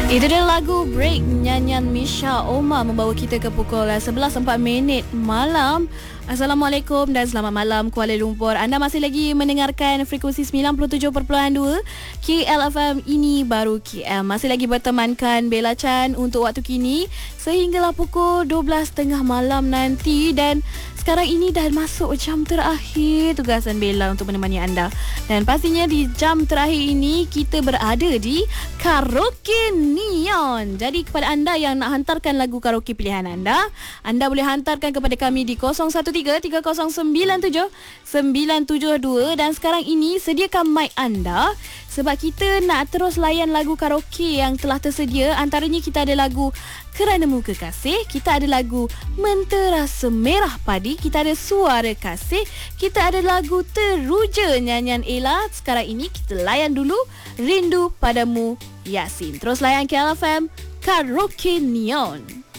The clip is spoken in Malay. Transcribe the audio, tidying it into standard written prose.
Itu dia lagu Break nyanyian Misha Omar membawa kita ke pukul 11.04 malam. Assalamualaikum dan selamat malam Kuala Lumpur. Anda masih lagi mendengarkan frekuensi 97.2 KL FM, ini baru KL. Masih lagi bertemankan Bella Chan untuk waktu kini sehinggalah pukul 12.30 malam nanti. Dan sekarang ini dah masuk jam terakhir tugasan Bella untuk menemani anda. Dan pastinya di jam terakhir ini kita berada di Karaoke Neon. Jadi kepada anda yang nak hantarkan lagu karaoke pilihan anda boleh hantarkan kepada kami di 0173097972. Dan sekarang ini sediakan mic anda sebab kita nak terus layan lagu karaoke yang telah tersedia. Antaranya kita ada lagu Keranamu Kekasih, kita ada lagu Mentera Semerah Padi, kita ada Suara Kasih, kita ada lagu Teruja nyanyian Ella. Sekarang ini kita layan dulu Rindu Padamu Yasin. Terus layan KL FM Karaoke Neon.